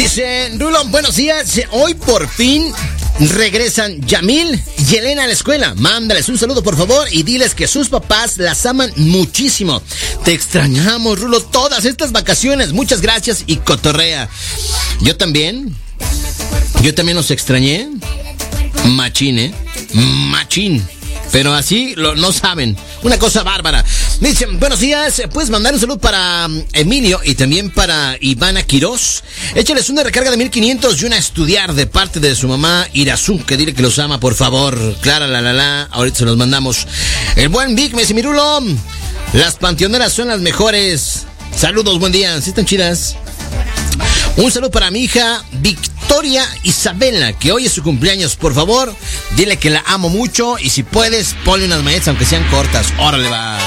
Dice, Rulo, buenos días. Hoy por fin regresan Yamil y Elena a la escuela. Mándales un saludo, por favor, y diles que sus papás las aman muchísimo. Te extrañamos, Rulo, todas estas vacaciones. Muchas gracias y cotorrea. Yo también los extrañé. Machín. Pero así no saben. Una cosa bárbara. Me dicen, buenos días. ¿Puedes mandar un saludo para Emilio y también para Ivana Quiroz? Échales una recarga de 1500 y una a estudiar de parte de su mamá Irazú, que dile que los ama, por favor. Clara, ahorita se los mandamos. El buen Vic me dice, Mirulo, las panteoneras son las mejores. Saludos, buen día. ¿Sí están chidas? Un saludo para mi hija Victoria Isabela, que hoy es su cumpleaños. Por favor, dile que la amo mucho y si puedes, ponle unas mañanitas aunque sean cortas. Órale, va.